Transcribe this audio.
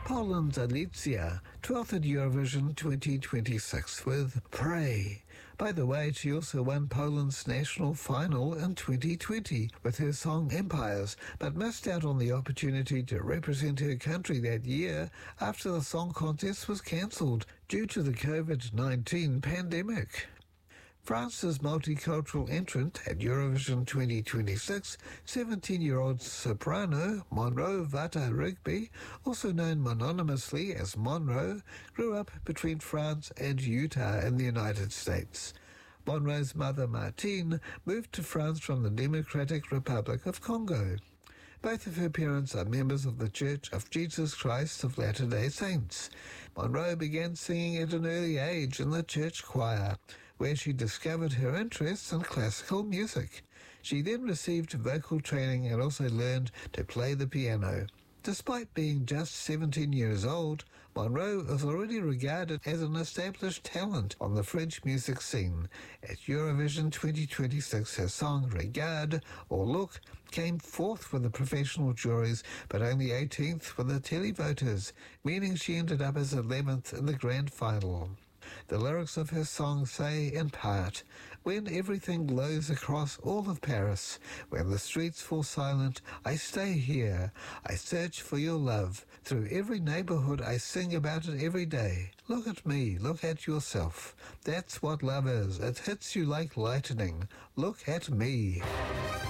Poland's Alicja, 12th at Eurovision 2026 with Pray. By the way, she also won Poland's national final in 2020 with her song Empires, but missed out on the opportunity to represent her country that year after the song contest was cancelled due to the COVID-19 pandemic. France's multicultural entrant at Eurovision 2026, 17-year-old soprano Monroe Vata Rigby, also known mononymously as Monroe, grew up between France and Utah in the United States. Monroe's mother, Martine, moved to France from the Democratic Republic of Congo. Both of her parents are members of the Church of Jesus Christ of Latter-day Saints. Monroe began singing at an early age in the church choir, where she discovered her interests in classical music. She then received vocal training and also learned to play the piano. Despite being just 17 years old, Monroe is already regarded as an established talent on the French music scene. At Eurovision 2026, her song Regarde, or Look, came fourth with the professional juries, but only 18th with the televoters, meaning she ended up as 11th in the grand final. The lyrics of her song say, in part, when everything glows across all of Paris, when the streets fall silent, I stay here. I search for your love. Through every neighborhood, I sing about it every day. Look at me. Look at yourself. That's what love is. It hits you like lightning. Look at me.